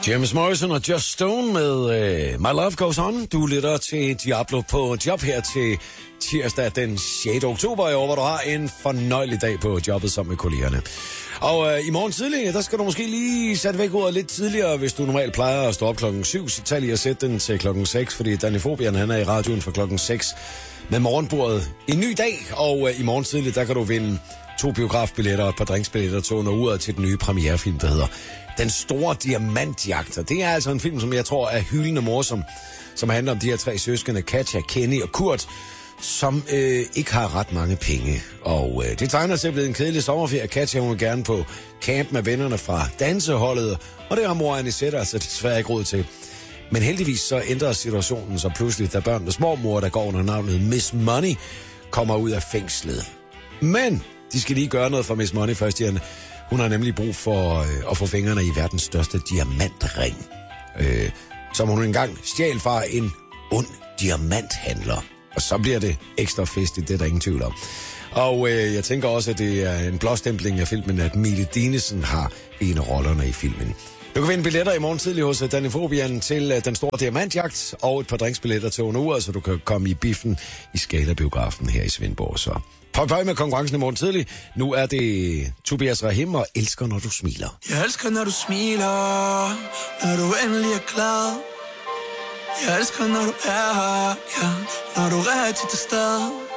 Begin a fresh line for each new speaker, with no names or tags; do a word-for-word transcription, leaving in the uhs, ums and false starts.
James Morrison og Just Stone med uh, My Love Goes On. Du lytter til Diablo på job her til tirsdag den sjette oktober i år, hvor du har en fornøjelig dag på jobbet sammen med kollegerne. Og uh, i morgen tidlig, der skal du måske lige sætte væk ordet lidt tidligere, hvis du normalt plejer at stå op klokken syv, så tag lige at sætte den til klokken seks, fordi Danifobian han er i radioen fra klokken seks med morgenbordet. En ny dag, og uh, i morgen tidlig, der kan du vinde to biografbilletter og et par drinksbilletter til under uret til den nye premierefilm, der hedder Den Store Diamantjagt. Og det er altså en film, som jeg tror er hyldende morsom, som handler om de her tre søskende, Katja, Kenny og Kurt, som øh, ikke har ret mange penge. Og øh, det tegner sig blevet en kedelig sommerferie. Katja, hun vil gerne på camp med vennerne fra danseholdet, og det har mor Anisette altså desværre ikke råd til. Men heldigvis så ændrer situationen så pludselig, da børnenes mormor, der går under navnet Miss Money, kommer ud af fængslet. Men de skal lige gøre noget for Miss Money først, Jan. Hun har nemlig brug for øh, at få fingrene i verdens største diamantring, øh, som hun engang stjal fra en ond diamanthandler. Og så bliver det ekstra festligt, det er der ingen tvivl om. Og øh, jeg tænker også, at det er en blåstempling af filmen, at Mille Dinesen har en af rollerne i filmen. Du kan vinde billetter i morgen tidlig hos Danifobian til uh, Den Store Diamantjagt, og et par drinksbilletter til under uret, så du kan komme i biffen i Scala-biografen her i Svendborg. Så pøj pøj med konkurrencen i morgen tidlig. Nu er det Tobias Rahim og Elsker Når Du Smiler.
Jeg elsker når du smiler, når du endelig er glad. Jeg elsker når du er her, ja, når du er rigtig til stede.